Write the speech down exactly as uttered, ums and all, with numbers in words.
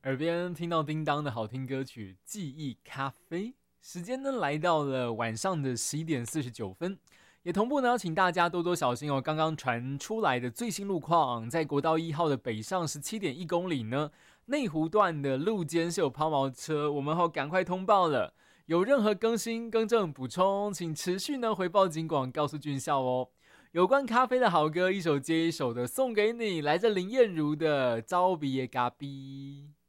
耳边听到叮当的好听歌曲《记忆咖啡》，时间呢来到了晚上的十一点四十九分，也同步呢，请大家多多小心哦。刚刚传出来的最新路况，在国道一号的北上十七点一公里呢，内湖段的路肩是有抛锚车，我们好赶快通报了。有任何更新、更正、补充，请持续呢回报警广，告诉军校哦。有关咖啡的好歌，一首接一首的送给你，来自林燕如的《招比耶咖比》。